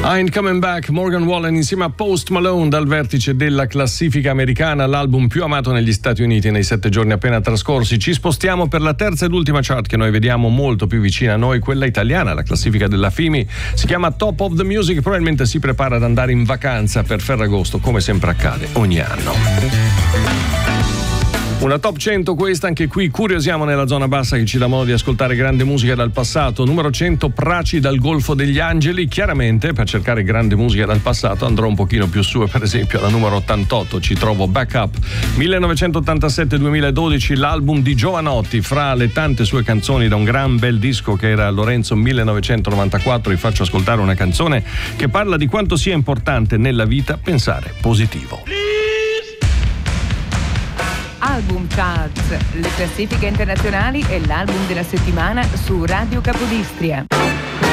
I'm Coming Back, Morgan Wallen insieme a Post Malone dal vertice della classifica americana, l'album più amato negli Stati Uniti nei 7 giorni appena trascorsi. Ci spostiamo per la terza ed ultima chart che noi vediamo molto più vicina a noi, quella italiana, la classifica della FIMI. Si chiama Top of the Music, probabilmente si prepara ad andare in vacanza per Ferragosto, come sempre accade ogni anno. Una top 100 questa, anche qui curiosiamo nella zona bassa che ci dà modo di ascoltare grande musica dal passato. Numero 100, Praci dal Golfo degli Angeli. Chiaramente per cercare grande musica dal passato andrò un pochino più su e per esempio alla numero 88 ci trovo Backup 1987-2012, l'album di Giovanotti. Fra le tante sue canzoni da un gran bel disco che era Lorenzo 1994 vi faccio ascoltare una canzone che parla di quanto sia importante nella vita pensare positivo. Album Charts, le classifiche internazionali e l'album della settimana su Radio Capodistria.